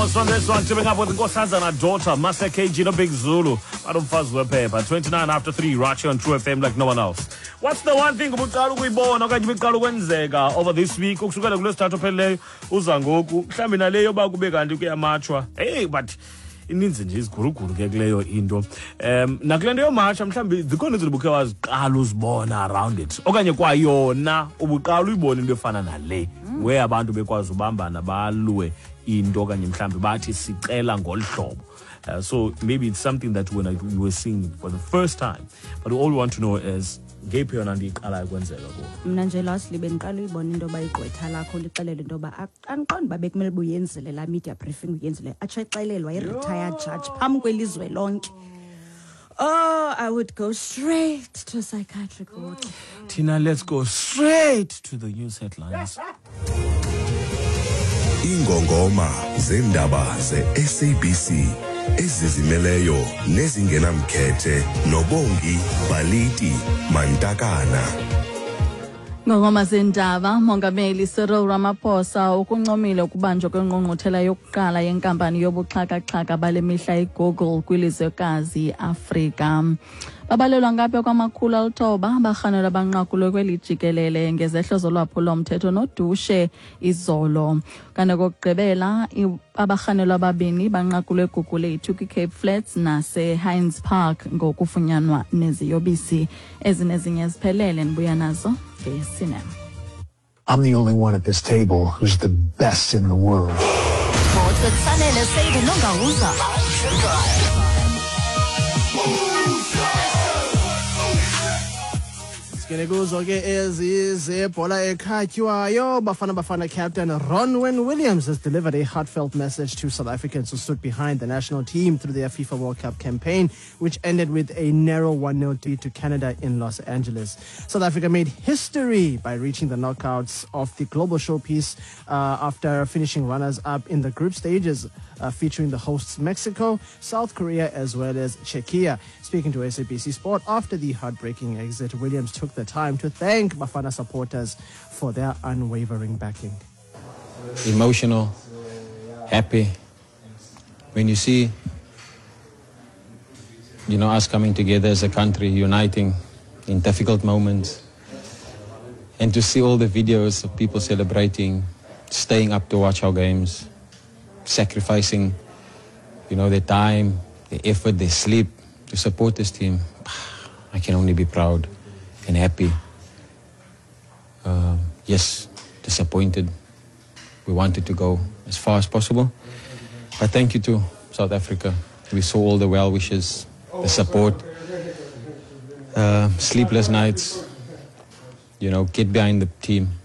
On this one, teaming up with Nkosazana daughter, Master KG, no Big Zulu. Umfazi wephepha, 29 after 3, right here on True FM like no one else. What's the one thing ubuqala ukuyibona okanye ubuqala ukwenzeka over this week ukusukela kulesithathu phelileyo uza ngoku mhlambi naleyo bakube kanti kuyamatshwa. Hey, but ininzi nje iziguruguru ke kuleyo into. Nakule nto yomatsha mhlambi zikhona izinto ubukhe waziqala uzibona around it. Okanye kwayona ubuqala uyibona into efana nale. Where abantu bekwazi ubambana balwe into okanye mhlambi bathi sicela ngolhlobo. So maybe it's something that when you were seeing for the first time, but all we want to know is ngephi yona ndiqala ukwenzeka ko. Mina nje last libe ngiqala uyibona into bayigqwetha lakho ndixelele into ba angiqondi babe kumele buyenzele la media briefing uyenzele atsho exelelwa i-retired judge phambi kwelizwe lonke. Oh, I would go straight to a psychiatric ward. Tina, let's go straight to the news headlines. Ingongoma zendaba ze-SABC ezizimeleyo nezingenamkhethe nobongi Baliti Mantakana. Ngongoma zendaba Mongameli Cyril Ramaphosa ukuncomile ukubanjwa kwengqungquthela yokuqala yenkampani yobuxhaka-xhaka bale mihla iGoogle kwilizwekazi Afrika. Babalelwa ngaphaya kwamakhulu alithoba abarhanelwa abanqakulwe kweli jikelele ngezehlo zolwaphulo mthetho nodushe izolo. Kanti kokugqibela abarhanelwa ababini banqakulwe eGoogle eTuki Cape Flats nase-Hines Park ngokufunyanwa neziyobisi ezinezinye eziphelele ndibuya nazo ngesinema. I'm the only one at this table who's the best in the world. Kuzo ke ezizebhola ekhatywayo Bafana captain Ronwen Williams has delivered a heartfelt message to South Africans who stood behind the national team through their FIFA World Cup campaign, which ended with a narrow 1-0 defeat to Canada in Los Angeles. South Africa made history by reaching the knockouts of the global showpiece after finishing runners-up in the group stages, featuring the hosts Mexico, South Korea, as well as Czechia. Speaking to SABC Sport after the heartbreaking exit, Williams took the time to thank Bafana supporters for their unwavering backing. Emotional, happy. When you see, us coming together as a country, uniting in difficult moments, and to see all the videos of people celebrating, staying up to watch our games, sacrificing, their time, their effort, their sleep to support this team, I can only be proud and happy. Yes, disappointed. We wanted to go as far as possible. But thank you to South Africa. We saw all the well wishes, the support, sleepless nights, get behind the team.